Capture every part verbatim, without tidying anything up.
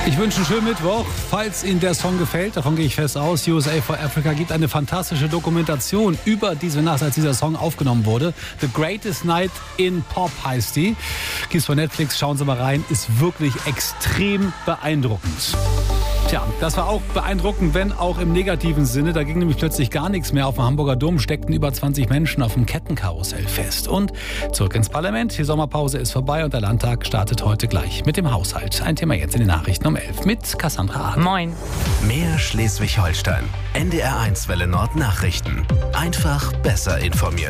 Ich wünsche einen schönen Mittwoch. Falls Ihnen der Song gefällt, davon gehe ich fest aus, U S A for Africa gibt eine fantastische Dokumentation über diese Nacht, als dieser Song aufgenommen wurde. The Greatest Night in Pop heißt die. Gibt's bei Netflix, schauen Sie mal rein. Ist wirklich extrem beeindruckend. Tja, das war auch beeindruckend, wenn auch im negativen Sinne. Da ging nämlich plötzlich gar nichts mehr. Auf dem Hamburger Dom steckten über zwanzig Menschen auf dem Kettenkarussell fest. Und zurück ins Parlament. Die Sommerpause ist vorbei und der Landtag startet heute gleich mit dem Haushalt. Ein Thema jetzt in den Nachrichten um elf mit Cassandra Hahn. Moin. Mehr Schleswig-Holstein. N D R eins Welle Nord Nachrichten. Einfach besser informiert.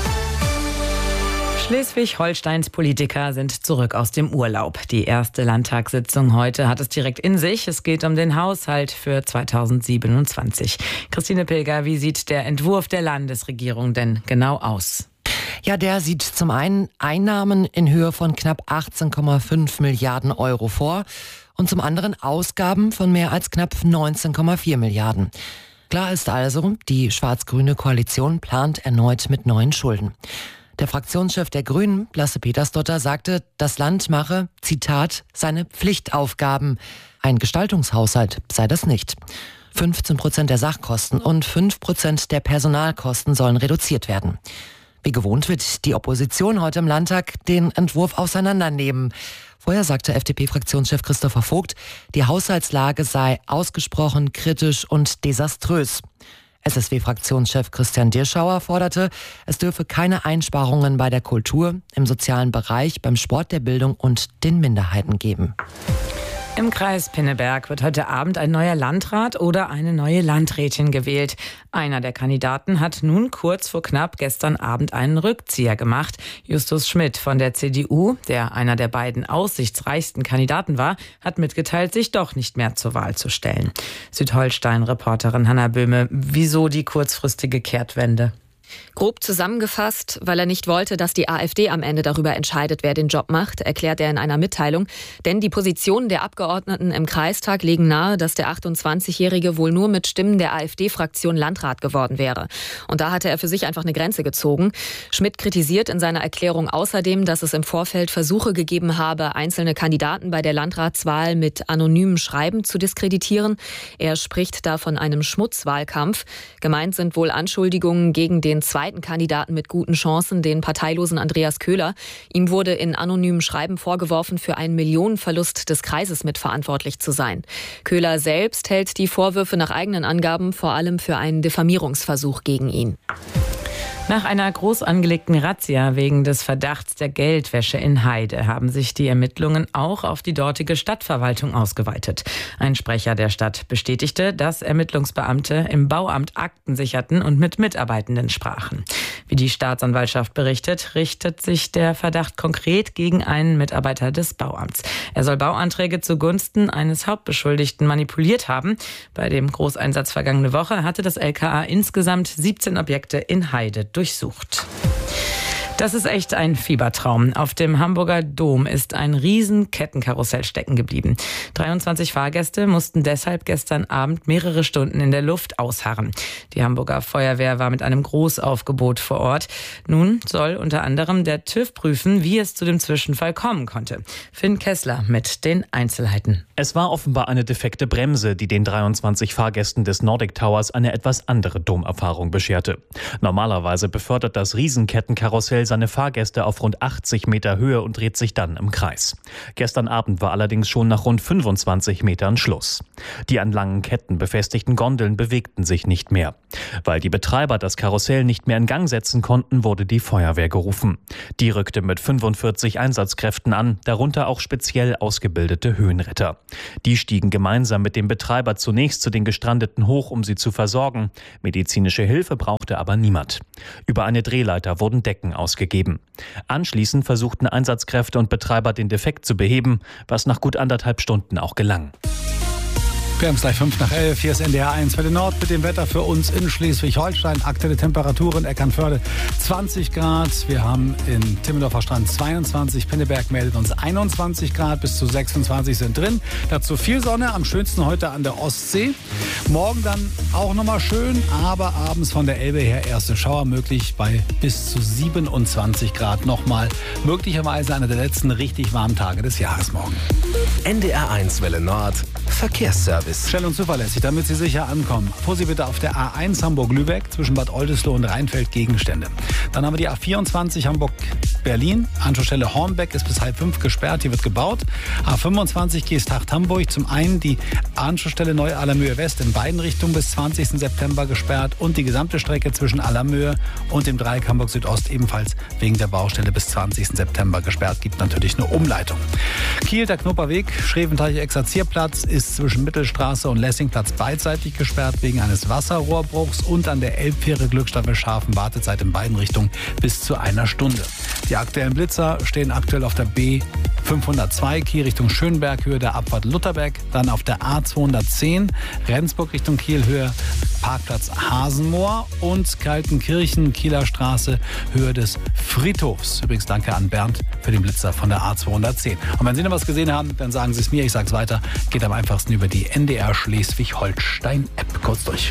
Schleswig-Holsteins Politiker sind zurück aus dem Urlaub. Die erste Landtagssitzung heute hat es direkt in sich. Es geht um den Haushalt für zweitausendsiebenundzwanzig. Christine Pilger, wie sieht der Entwurf der Landesregierung denn genau aus? Ja, der sieht zum einen Einnahmen in Höhe von knapp achtzehn Komma fünf Milliarden Euro vor und zum anderen Ausgaben von mehr als knapp neunzehn Komma vier Milliarden. Klar ist also, die schwarz-grüne Koalition plant erneut mit neuen Schulden. Der Fraktionschef der Grünen, Lasse Petersdotter, sagte, das Land mache, Zitat, seine Pflichtaufgaben. Ein Gestaltungshaushalt sei das nicht. fünfzehn Prozent der Sachkosten und fünf Prozent der Personalkosten sollen reduziert werden. Wie gewohnt wird die Opposition heute im Landtag den Entwurf auseinandernehmen. Vorher sagte F D P-Fraktionschef Christopher Vogt, die Haushaltslage sei ausgesprochen kritisch und desaströs. S S W-Fraktionschef Christian Dirschauer forderte, es dürfe keine Einsparungen bei der Kultur, im sozialen Bereich, beim Sport, der Bildung und den Minderheiten geben. Im Kreis Pinneberg wird heute Abend ein neuer Landrat oder eine neue Landrätin gewählt. Einer der Kandidaten hat nun kurz vor knapp gestern Abend einen Rückzieher gemacht. Justus Schmidt von der C D U, der einer der beiden aussichtsreichsten Kandidaten war, hat mitgeteilt, sich doch nicht mehr zur Wahl zu stellen. Südholstein-Reporterin Hanna Böhme, wieso die kurzfristige Kehrtwende? Grob zusammengefasst, weil er nicht wollte, dass die AfD am Ende darüber entscheidet, wer den Job macht, erklärt er in einer Mitteilung. Denn die Positionen der Abgeordneten im Kreistag legen nahe, dass der achtundzwanzigjährige wohl nur mit Stimmen der AfD-Fraktion Landrat geworden wäre. Und da hatte er für sich einfach eine Grenze gezogen. Schmidt kritisiert in seiner Erklärung außerdem, dass es im Vorfeld Versuche gegeben habe, einzelne Kandidaten bei der Landratswahl mit anonymen Schreiben zu diskreditieren. Er spricht da von einem Schmutzwahlkampf. Gemeint sind wohl Anschuldigungen gegen den zweiten Kandidaten mit guten Chancen, den parteilosen Andreas Köhler. Ihm wurde in anonymen Schreiben vorgeworfen, für einen Millionenverlust des Kreises mitverantwortlich zu sein. Köhler selbst hält die Vorwürfe nach eigenen Angaben vor allem für einen Diffamierungsversuch gegen ihn. Nach einer groß angelegten Razzia wegen des Verdachts der Geldwäsche in Heide haben sich die Ermittlungen auch auf die dortige Stadtverwaltung ausgeweitet. Ein Sprecher der Stadt bestätigte, dass Ermittlungsbeamte im Bauamt Akten sicherten und mit Mitarbeitenden sprachen. Wie die Staatsanwaltschaft berichtet, richtet sich der Verdacht konkret gegen einen Mitarbeiter des Bauamts. Er soll Bauanträge zugunsten eines Hauptbeschuldigten manipuliert haben. Bei dem Großeinsatz vergangene Woche hatte das L K A insgesamt siebzehn Objekte in Heide durchsucht. Das ist echt ein Fiebertraum. Auf dem Hamburger Dom ist ein riesen Kettenkarussell stecken geblieben. dreiundzwanzig Fahrgäste mussten deshalb gestern Abend mehrere Stunden in der Luft ausharren. Die Hamburger Feuerwehr war mit einem Großaufgebot vor Ort. Nun soll unter anderem der TÜV prüfen, wie es zu dem Zwischenfall kommen konnte. Finn Kessler mit den Einzelheiten. Es war offenbar eine defekte Bremse, die den dreiundzwanzig Fahrgästen des Nordic Towers eine etwas andere Domerfahrung bescherte. Normalerweise befördert das Riesenkettenkarussell seine Fahrgäste auf rund achtzig Meter Höhe und dreht sich dann im Kreis. Gestern Abend war allerdings schon nach rund fünfundzwanzig Metern Schluss. Die an langen Ketten befestigten Gondeln bewegten sich nicht mehr. Weil die Betreiber das Karussell nicht mehr in Gang setzen konnten, wurde die Feuerwehr gerufen. Die rückte mit fünfundvierzig Einsatzkräften an, darunter auch speziell ausgebildete Höhenretter. Die stiegen gemeinsam mit dem Betreiber zunächst zu den Gestrandeten hoch, um sie zu versorgen. Medizinische Hilfe brauchte aber niemand. Über eine Drehleiter wurden Decken ausgegeben. Anschließend versuchten Einsatzkräfte und Betreiber den Defekt zu beheben, was nach gut anderthalb Stunden auch gelang. Wir haben es gleich fünf nach elf. Hier ist N D R eins Welle Nord mit dem Wetter für uns in Schleswig-Holstein. Aktuelle Temperaturen: Eckernförde zwanzig Grad. Wir haben in Timmendorfer Strand zweiundzwanzig. Pinneberg meldet uns einundzwanzig Grad. Bis zu sechsundzwanzig sind drin. Dazu viel Sonne. Am schönsten heute an der Ostsee. Morgen dann auch nochmal schön. Aber abends von der Elbe her erste Schauer möglich bei bis zu siebenundzwanzig Grad. Nochmal möglicherweise einer der letzten richtig warmen Tage des Jahres morgen. N D R eins Welle Nord. Verkehrsservice. Schnell und zuverlässig, damit Sie sicher ankommen. Vorsicht bitte auf der A eins Hamburg-Lübeck zwischen Bad Oldesloe und Rheinfeld Gegenstände. Dann haben wir die A vierundzwanzig Hamburg-Berlin. Anschlussstelle Hornbeck ist bis halb fünf gesperrt. Hier wird gebaut. A fünfundzwanzig Geesthacht-Hamburg. Zum einen die Anschlussstelle Neu-Allermöhe West in beiden Richtungen bis zwanzigsten September gesperrt. Und die gesamte Strecke zwischen Allermöhe und dem Dreieck Hamburg Südost ebenfalls wegen der Baustelle bis zwanzigsten September gesperrt. Gibt natürlich eine Umleitung. Kiel, der Knupperweg, Schreventeich-Exerzierplatz ist zwischen Mittelstraße und Lessingplatz beidseitig gesperrt wegen eines Wasserrohrbruchs und an der Elbfähre Glückstaffel Scharfen Wartezeit in beiden Richtungen bis zu einer Stunde. Die aktuellen Blitzer stehen aktuell auf der B fünfhundertzwei Kiel Richtung Schönberg, Höhe der Abfahrt Lutherberg, dann auf der A zweihundertzehn Rendsburg Richtung Kiel, Höhe Parkplatz Hasenmoor und Kaltenkirchen, Kieler Straße, Höhe des Friedhofs. Übrigens danke an Bernd für den Blitzer von der A zweihundertzehn. Und wenn Sie noch was gesehen haben, dann sagen Sie es mir, ich sage es weiter. Geht am einfachsten über die N D R Schleswig-Holstein-App. Kurz durch.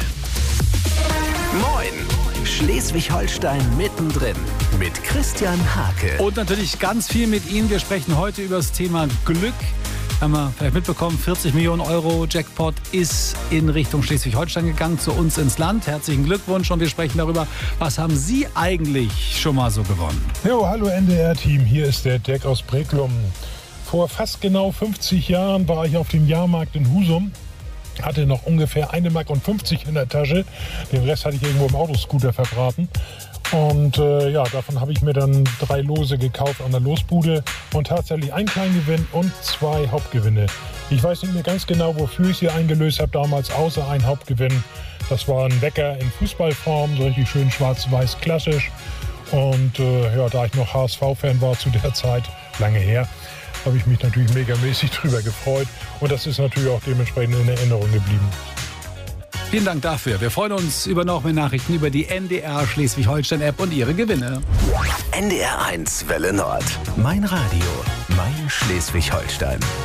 Moin! Schleswig-Holstein mittendrin mit Christian Hake. Und natürlich ganz viel mit Ihnen. Wir sprechen heute über das Thema Glück. Haben wir vielleicht mitbekommen, vierzig Millionen Euro Jackpot ist in Richtung Schleswig-Holstein gegangen, zu uns ins Land. Herzlichen Glückwunsch und wir sprechen darüber, was haben Sie eigentlich schon mal so gewonnen? Jo, hallo N D R-Team, hier ist der Dirk aus Breklum. Vor fast genau fünfzig Jahren war ich auf dem Jahrmarkt in Husum, hatte noch ungefähr eine Mark und fünfzig in der Tasche. Den Rest hatte ich irgendwo im Autoscooter verbraten. Und äh, ja, davon habe ich mir dann drei Lose gekauft an der Losbude und tatsächlich einen Kleingewinn und zwei Hauptgewinne. Ich weiß nicht mehr ganz genau, wofür ich sie eingelöst habe damals, außer ein Hauptgewinn. Das war ein Wecker in Fußballform, so richtig schön schwarz-weiß klassisch. Und äh, ja, da ich noch H S V-Fan war zu der Zeit, lange her, habe ich mich natürlich megamäßig drüber gefreut. Und das ist natürlich auch dementsprechend in Erinnerung geblieben. Vielen Dank dafür. Wir freuen uns über noch mehr Nachrichten über die N D R Schleswig-Holstein-App und ihre Gewinne. N D R eins Welle Nord. Mein Radio. Mein Schleswig-Holstein.